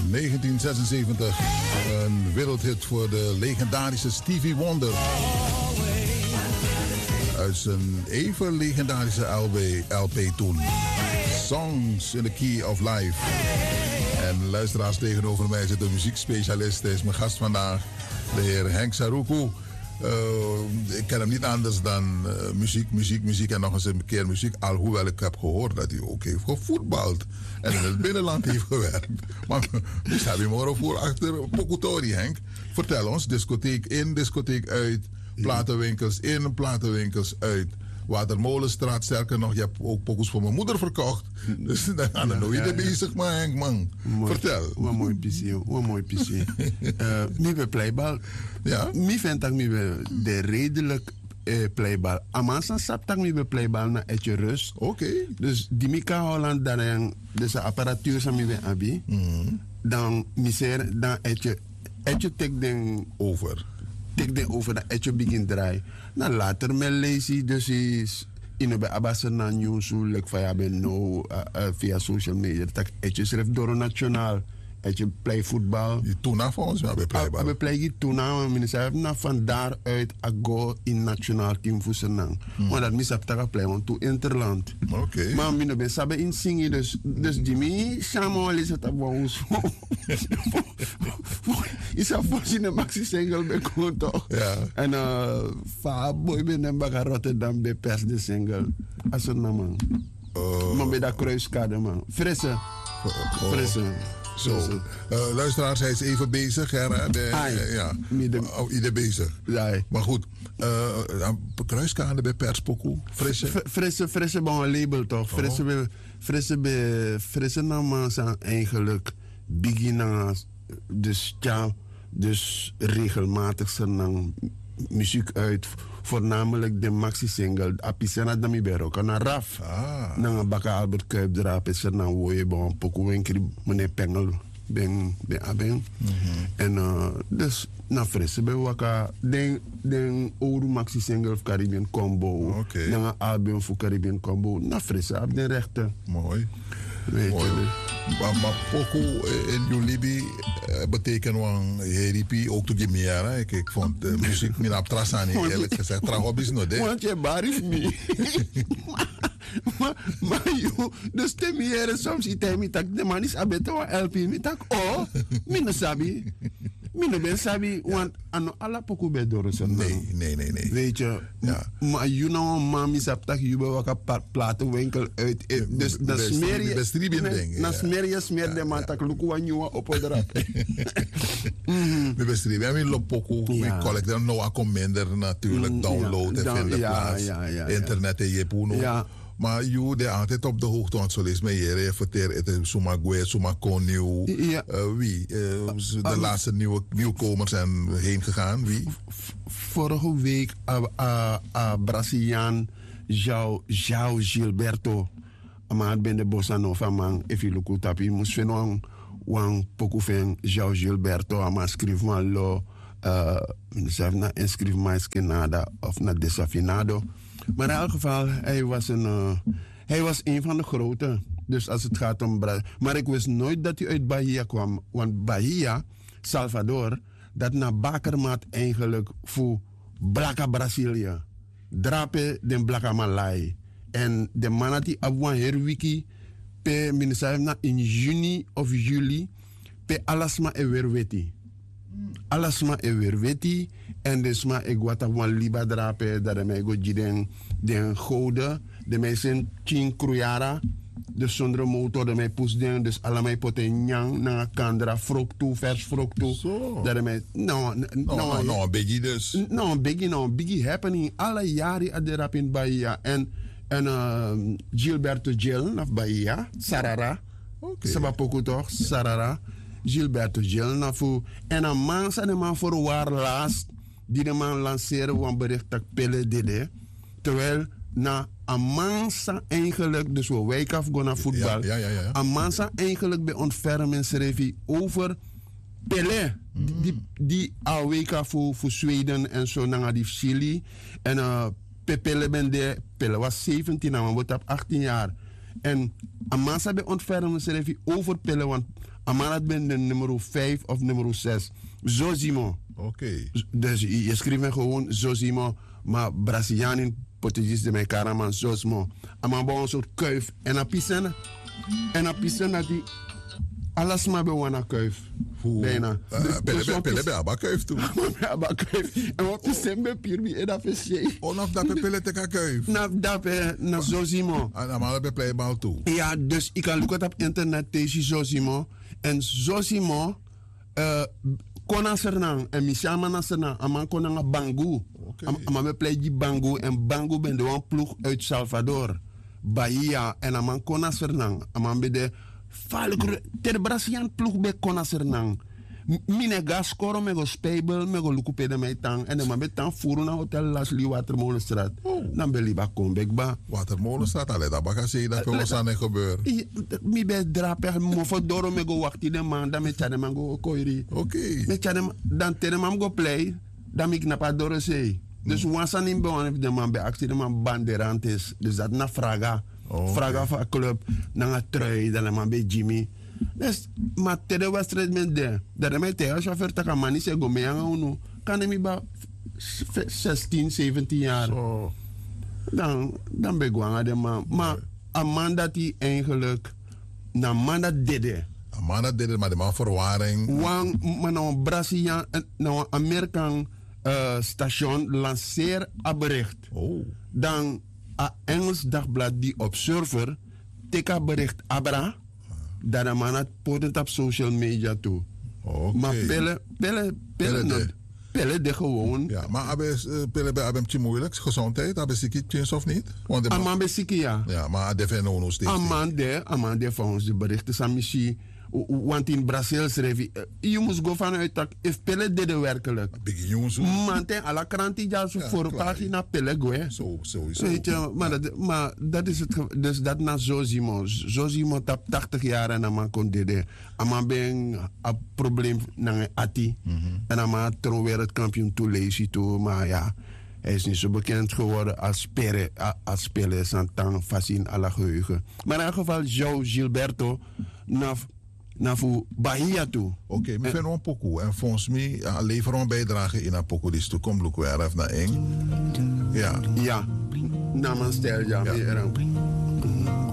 1976. Een wereldhit voor de legendarische Stevie Wonder. Uit zijn even legendarische LP toen. Songs in the Key of Life. En luisteraars, tegenover mij zit een muziekspecialist. Hij is mijn gast vandaag, de heer Henk Saruku. Ik ken hem niet anders dan muziek en nog eens een keer muziek. Alhoewel ik heb gehoord dat hij ook heeft gevoetbald en in het binnenland heeft gewerkt. Maar nu staat hij morgen voor achter Pokutori, Henk. Vertel ons, discotheek in, discotheek uit, platenwinkels in, platenwinkels uit. Watermolenstraat, sterker nog, je hebt ook pokus voor mijn moeder verkocht. Dus dan gaan we nooit bezig, maar Henk, man. Vertel. Wat mooi pissie. Nu ben playbal. Ja? Nu vind ik nu de redelijk playbal. Amansa saptak nu ben playbal na etje rust. Oké. Dus die Mika Holland, dan dus de apparatuur zijn we abi. Dan miseer, dan etje tek den over. Tek den over, dan etje begin draai. Dan later me lazy, dus is in de abassen na nieuws, like via ben no via social media. Dat etje schrijft door nationaal. Etje play voetbal. Die tuna voor ons, maar we playbal. We play tuna, minister na van daaruit go in nationaal team voor Senang. Maar dat mis op taka play on to interland. Oké. Maar mine ben sabe in zingen dus Jimmy Samuel is het op ons. Is er voorzien een maxi single bij gewoon toch? Ja. En va boy ben en baga Rotterdam bij pers de single. Als een man. Maar bij dat kruiskade man. Frisse. Zo, luisteraars, hij is even bezig. Ja, ieder bezig. Ja. Maar goed, kruiskade bij Perspoku, Frisse bij een label toch? Frisse namen zijn eigenlijk beginnen, dus regelmatig zijn muziek uit. Voornamelijk de maxi-single. Apisena dami bero. Kana raf. Nanga baka Albert Kuip drap. Is er nou woe bon poku wenkri meneer Pengel. Ben abeng. En dus na frisse be waka. Den ouro maxi-single of Caribbean Combo. Okay. Nanga album voor Caribbean Combo. Na frisse op de rechter. Mooi. Weet je. Maar poku in Julibi betekent wel heripi ook te gemiara. Ik vond de muziek min op trasani eerlijk gezegd. Tragobis is nog de. Want je barif me. Maar joh, dus te meer soms iets met dat de man is abeto LP met dat mine sabi. Mine ben sabi want ano alla poku be dorosa. Nee. Weet je, maar you know mami saptak you be waka platenwinkel uit. Dus dan smeer je dan smeer de man tak luku wanjua op odrap. We bestriben. I mean lopoku we collecten no accommender natuurlijk download en vinden plaats. Internet en je puno. Ja. Maar je bent altijd op de hoogte, want zo lees me hier vertellen, het is Sumagwe, Sumakoniu, wie? De laatste nieuwkomers zijn heen gegaan, wie? Vorige week, Braziliaan João Gilberto, maar ben de bossa nova man, if you look at tapi, moest vinden wan poku van João Gilberto, maar schrijf maar lo, zelf na inschrijf maar skenada of na desafinado. Maar in elk geval, hij was een van de grote. Dus als het gaat om Brazilië. Maar ik wist nooit dat hij uit Bahia kwam. Want Bahia, Salvador, dat naar Bakermat eigenlijk voor Blaka Brazilië. Drape den Blaka Malai. En de man die afwan herwiki, pe minister in juni of juli, pe alasma e werweti. Alasma e werweti. En dus maar ik wat van liba drapen dat mij go den gouden de mij zijn chin kruyara dus zonder motor de mij poes den dus allemaal poten nyang na kandra fruktu vers fruktu dat mij no biggie dus biggie happening alle jaren at de rap in Bahia en Gilberto Gil of Bahia Sarara sabapoko toch Sarara Gilberto Gil na fu en een man zijn man voor waar laatst die de man lanceren een bericht dat Pelle dede. Terwijl na een man eigenlijk, dus we wijken af gaan naar voetbal. Een man eigenlijk bij ontfermen schreef over Pelle. Die al weken voor Zweden en zo naar die Chili. En Pelle ben de, Pelle was 17 en wordt op 18 jaar. En Amasa be ontfermen ze even overpillen, want Amana ben de nummer 5 of nummer 6. Zozimo. Oké. Dus je schrijft gewoon Zozimo, maar Brazilianen, Portugees de mij karaman Zosmo. Ama een soort kuif. En a pissen dat die alles maar bij wana kuif. Bijna. Pelle bij Abba kuif toe. Abba kuif. En wat pissen bij Pirbi en dat is je. Onaf dat pelle te kuif. Na Zozimo. En dan bij Playbal toe. Ja, dus ik kan lukken op internet tegen Zozimo. En Zozimo, kona sernang en misama na sernang, aman kona nga Bangu. Aman me play die Bangu en Bangu ben de one ploeg uit Salvador. Bahia en aman kona sernang. Aman be de falek ter Brazilian ploeg be kona sernang. Mine gas score me go spijbel, me go luku pede mij tang. En dan ben tang furu na hotel Lasli Watermolenstraat. Dan ben liba comeback ba. Watermolenstraat, alleen dat baka zie dat veel aan gebeuren. Mi be drapen, mo for doro me go wakti de man, dan me chade man go koiri. Oké. Me chade dan tere man go play, dan mi knapa doro sei. Dus wansan in bewan de man be actie de man banderantes. Dus dat na vraga. Vraga van club, na een trui, dan man be Jimmy. Dus, maar tere wedstrijd met de. Dat mij tegen chauffeur te gaan mannen se go me aan unu. Kan hem ba 16, 17 jaar. So. Dan ben ik aan de man. Maar een man dat hij eigenlijk na man dat dede. Een man dat dede, maar de man verwaring. Want maar nou Braziliaan, nou Amerikaan station lanceer een bericht. Dan een Engels dagblad die Observer teka bericht abra. Dat de man het potent op social media toe. Maar pelle de gewoon. Ja, maar pelle bij abem moeilijk, gezondheid, abem ziekjes of niet? Aman be ziek ja. Ja, maar de van ons steeds. Aman de van ons de berichten zijn misschien. Want in Brazil schreef je moest go vanuit dat if pelle dede werkelijk. Big jongens. Mante à la kranti ja zo voor pagina pelle go hè. Sowieso. Weet je, maar dat is het dus dat na Zozimo. Zozimo tap 80 jaar en dan kon dede. Ama ben een probleem na ati. En dan trouw weer het kampioen toe lezen toe, maar ja. Hij is niet zo bekend geworden als speler Santan Fassin à la geheugen. Maar in ieder geval João Gilberto naar Bahia toe. Oké, we vinden een pokoe. En volgens mij leveren een bijdrage in een pokoe die toekomst look weer even naar eng. Ja. Ja, namens stel ja.